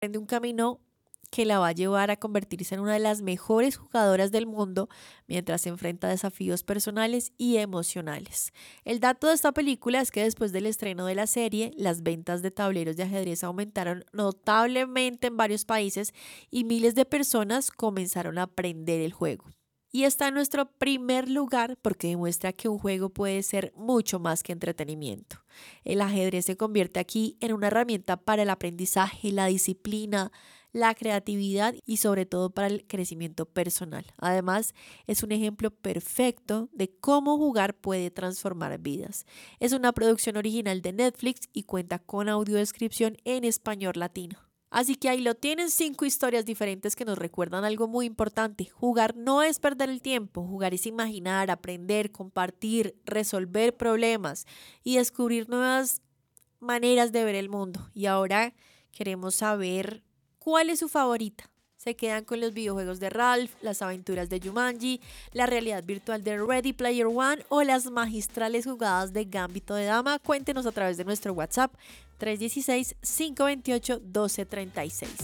emprende un camino que la va a llevar a convertirse en una de las mejores jugadoras del mundo mientras se enfrenta a desafíos personales y emocionales. El dato de esta película es que después del estreno de la serie, las ventas de tableros de ajedrez aumentaron notablemente en varios países y miles de personas comenzaron a aprender el juego. Y está en nuestro primer lugar porque demuestra que un juego puede ser mucho más que entretenimiento. El ajedrez se convierte aquí en una herramienta para el aprendizaje, la disciplina, la creatividad y sobre todo para el crecimiento personal. Además, es un ejemplo perfecto de cómo jugar puede transformar vidas. Es una producción original de Netflix y cuenta con audiodescripción en español latino. Así que ahí lo tienen, 5 historias diferentes que nos recuerdan algo muy importante. Jugar no es perder el tiempo, jugar es imaginar, aprender, compartir, resolver problemas y descubrir nuevas maneras de ver el mundo. Y ahora queremos saber cuál es su favorita. ¿Se quedan con los videojuegos de Ralph, las aventuras de Jumanji, la realidad virtual de Ready Player One o las magistrales jugadas de Gambito de Dama? Cuéntenos a través de nuestro WhatsApp 316-528-1236.